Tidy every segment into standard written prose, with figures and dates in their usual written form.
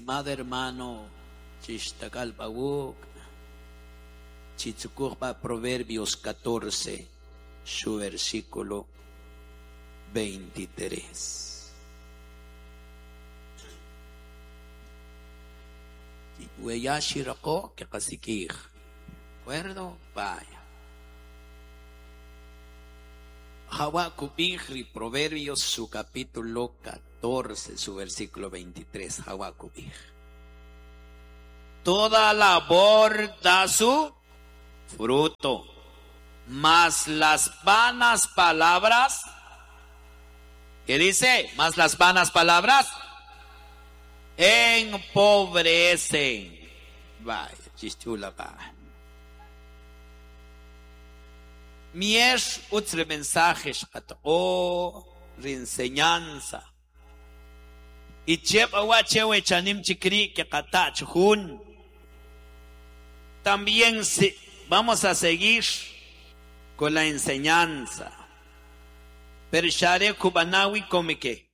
estimado hermano Chishtakalpawuk, Chitzukurpa, Proverbios 14, su versículo 23. Weyashirako que casikij. ¿Acuerdo? Vaya. Hawakubijri, Proverbios, su capítulo 14, su versículo 23. Hawakubij. Toda labor da su fruto, mas las vanas palabras, ¿qué dice? Mas las vanas palabras empobrecen. Vaya, chichula va. Mies utre mensajes o enseñanza. Y chep awachewe chanim chikri que kata chun. También vamos a seguir con la enseñanza. Pero share kubanawi come que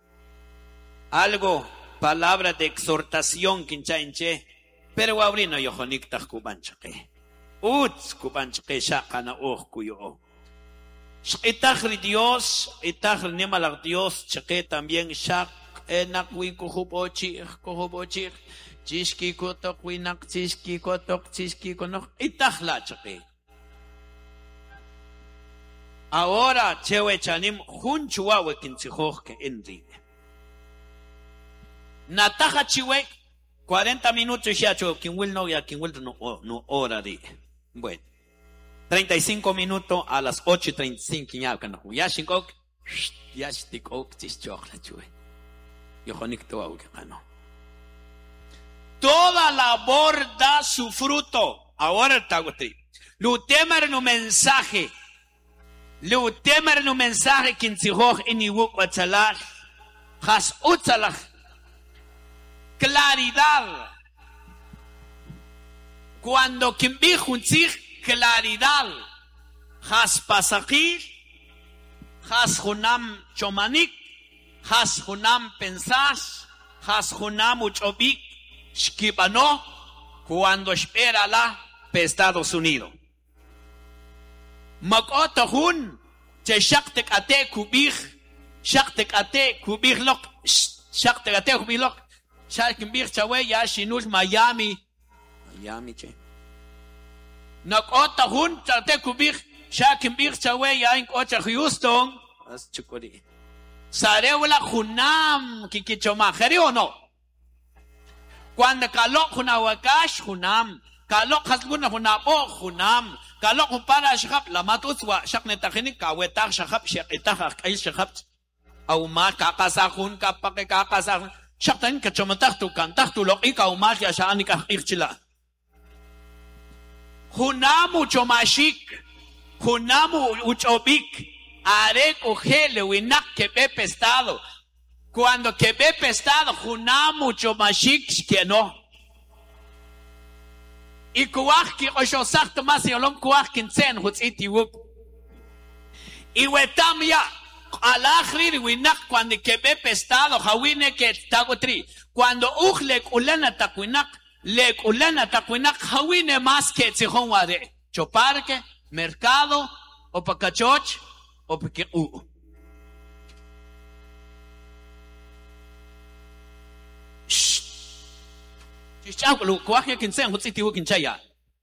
algo, palabra de exhortación quinchainche. Pero abrino yohonik ta kubanchake. Uts kubanchake shakana kuyo. Itahri Dios, itahri nemalak Dios, chake también shak enakwi kuhubochi. Chishki kotok winak, chishki kotok, chishki konok, itahla chake. Ahora, chewe chanim, junchuawe kinchihoke enri. Nataja chiwe, 40 minutos ya cho, quien will no, ya quien will no hora de. Bueno, 35 minutos a las 8:35 ya, que no, ya shikok, ya shikok, chichokla chuwe. Yo honik to au que no. Toda labor da su fruto. Ahora está usted. Lo temer no mensaje. Lo temer no mensaje quien se hoja en iwuk watzalah. Has utzalah. Claridad. Cuando quien vi juntzig claridad. Has pasakir. Has hunam chomanik. Has hunam pensas. Has hunam uchobik. Shkibano, cuando espera la Estados Unidos. Makoto hun, che shaktek ate kubich lok, shaktek ate kubich lok, shaktek bich chawe ya shinul Miami che. Nakoto hun, ate kubich, shaktek bich chawe ya in kocha Houston, as chukuri. Sarewla hunam kikichoma, ¿jere o no? Cuando kalok hunawakash hunam, kalok hasguna hunabo hunam, kalok hupara shakap lamatuswa shaknetahinik kawetak shakap shakitah kail shakap auma kakasahun kapake kakasahun shaktan kachomatah tu kantah tu lok ika uma ya shanika irchila. Hunamu chomashik, hunamu uchobik, arek ujele winak kepe pestado. Cuando que ve pestado, junamo chomashik que no. Y kuach ki osho sakto mas yolom kuach kinsen huts itiwup. Y wetam ya alakhrir winak cuando que ve pestado, hawine que tagotri. Cuando lek ulana takwinak, hawine más que tzihon wade. Choparque, mercado, o pacachoch, o porque Chaglu, cuaje quien sea, un sitio quien chaya.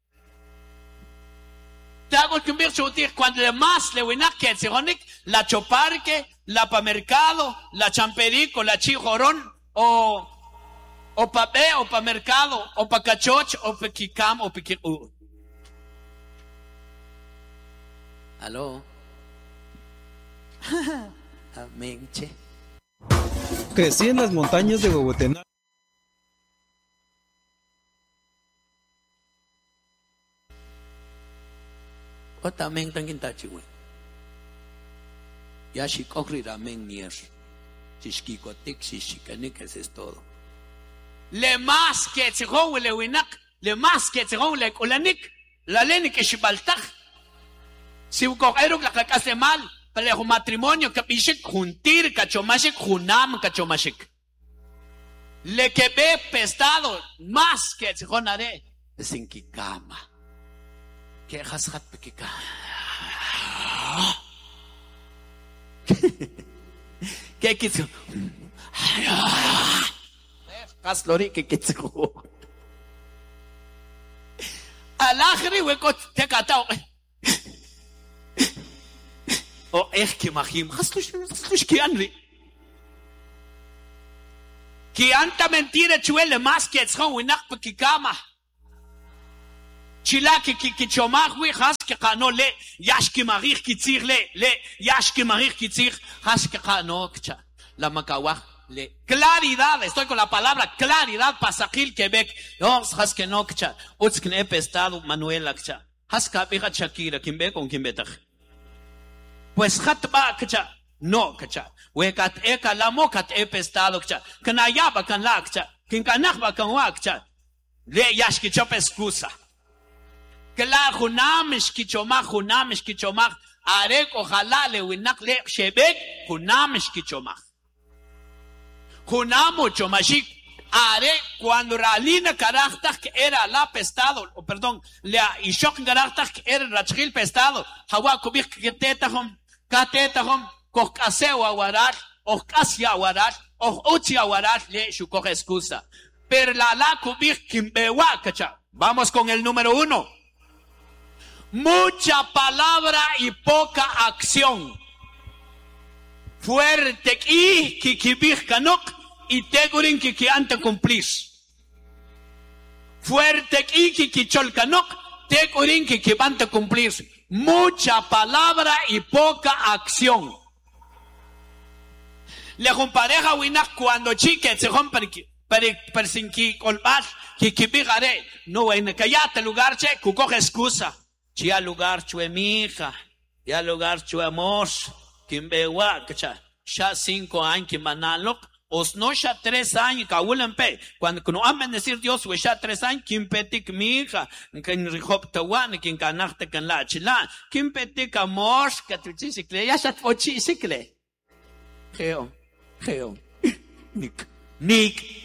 Tago que mir chutir cuando le más le wina que se honik la choparque, la pamercado, la champerico, la chijorón o papé o pa mercado o pa cachoch o pa kikam o pikiu. Aló. Amén, che. Crecí en las montañas de Huehuetenango. O también tangin tachiwe. Ya shikokri ramen nier. Shishkikotik, shishikanik, eso es todo. Le más que tzihon le winak, le más que tzihon le kulanik, la leni que shibaltak. Si ukokero la kakase mal, para el matrimonio, kapishik juntir, kachomashik, junam, kachomashik. Le que ve pestado más que haré sin que cama. Que hashat pekika. Que kitsu. Kaslori que kitsu. Alakhri wekot tekatao. O que mahim. Haslush que anri. Que anta mentira chuele más que tzon winak pekikama. Chila que chomach we has que kano le yash que marir que tir le yash que marir que tir has que kano kcha la makawah le claridad. Estoy con la palabra claridad pasajil Quebec. No has que no kcha uts que nepestado Manuela kcha has que abira Shakira kimbe con kimbetach pues hatba kcha no kcha we kat eka la mokat epestado kcha kana yaba kan la kcha kin kanachba kan wa kcha le yash que chop excusa. Kla junamish kichomach arek ojalá le winak le shebek junamish kichomach junamo chomashik are cuando ralina karaktak que era la pestado o perdón le ishok karaktak que era rachil pestado hawa kubik ketetahom kokaseo awarat o kasia awarat o uchi awarat le shukok excusa pero la kubik kimbewa kacha. Vamos con el número 1. Mucha palabra y poca acción. Fuerte y kikibir kanok y tegurin que ante cumplir. Fuerte y kikichol kanok, tegurin que ante cumplir. Mucha palabra y poca acción. Le compareja winak cuando chique se rompe per sin ki colbas kikibigare no en callate lugar che coge excusa. Chia lugar chue mi hija, ya lugar chue amor, kimbewa, kacha, ya 5 años que manalok, os no ya 3 años, kaulempe, cuando no amen decir Dios, we ya 3 años, kimpetik mi hija, kin rihop tawan, kin kanarte kan la chila, kimpetik amor, katuchisikle, ya shat fochisikle. Geo, Nick.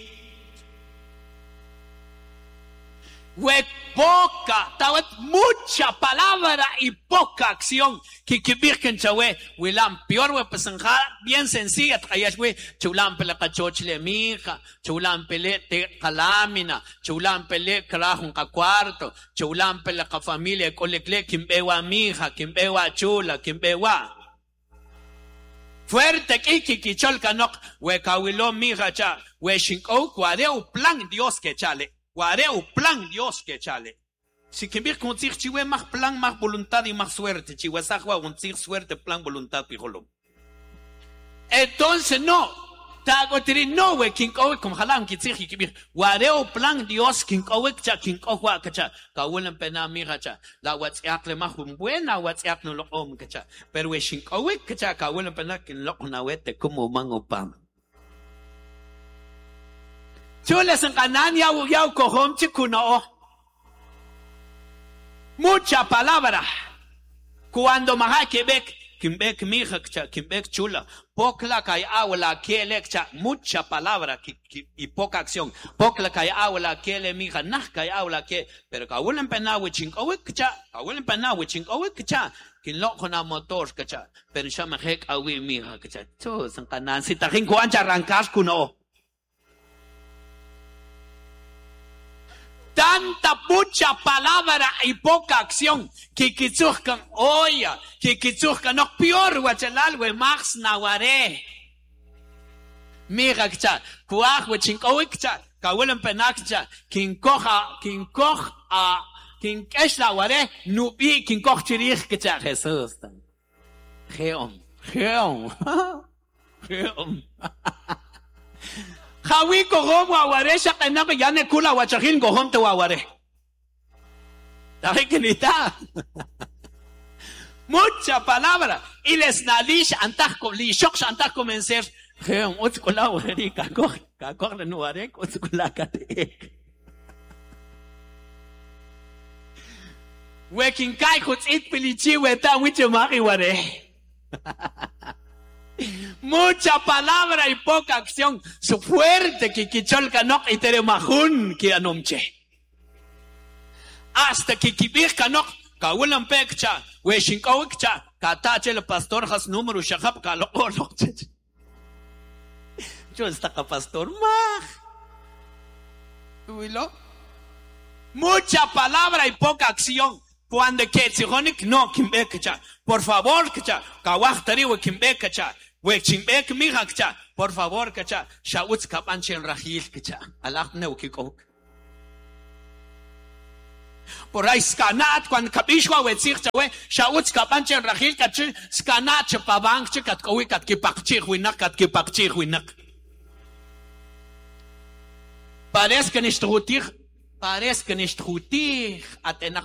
We poca, tawet mucha palabra y poca acción. Que birken chawe, wilam peor we pesanja bien sencilla trayash we, chulam pele cachochle mija, chulam pele te calamina, chulam pele krahun ka cuarto, chulam pele ka familia kolekle kimbewa mija, kimbewa chula, kimbewa. Fuerte kiki cholka nok, we kawilo mija cha, we shinko cuadeo plan Dios que chale. Guareo plan Dios que chale. Si que vir contigo chiwe más plan, más voluntad y más suerte. Chiwe sajwa contigo suerte, plan, voluntad, pijolo. Entonces no. Tago tiri no we king owe como halam kitziki que vir. Guareo plan Dios king owe cha king owe kacha. Kawulen pena mira cha. La WhatsApp le más buena WhatsApp no lo om kacha. Pero we king owe kacha kawulen pena que lo na wete como mango pam. Chules en Canán yau kohom chikuno. Mucha palabra. Cuando maha Quebec, Quebec mija, Quebec chula. Pocla kay awla kele cha mucha palabra y poca acción. Pocla kay awla kele mija nah kay awla ke. Pero kawulen penawe chinkowik cha, kawulen penawe chinkowik cha. Kin lo kona motor kacha. Pero ya me hek awi mija kacha. Chus en Canán si takin kuancha arrancar kuno. Tanta mucha palabra y poca acción que kitzurkan oya que kitzurkan no peor wachalal we max naware mira kcha kuach we chinkowikcha kawulen penakcha kin koch a kin keshla ware nubi kin koch chirich kcha Jesus geom Jawi kohom waware siya kaya na yan kula wachahin kohom te waware. Dahil kinita. Mucha palabra. Y les nalish antak ko lishok siya antak comencer. Geom uts kula wari kakor na nuware uts kula kateek. Weking kai kuts it pilichi weta wicho maki ware. Mucha palabra y poca acción. Su fuerte que kicholka no y tere majun que anomche. Hasta que kibirka no kawulan pekcha, weshinkawikcha, katache el pastor has número shahab kalo olo. Yo está pastor maj. Mucha palabra y poca acción. Cuando que tzihonik no kimbekcha. Por favor, kacha. Kawachtari we kimbekcha. We chimbek mija kacha. Por favor, kacha. Shawutz kapanchen rajil kacha. Alach ne ukikok. Por ahí skanat cuando kabishwa we tzircha we shawutz kapanchen rajil kacha. Skanat chapabang kat kowi kat kipakchir winak kat kipakchir winak. Parece que nicht rutig. Parece que nicht rutig. At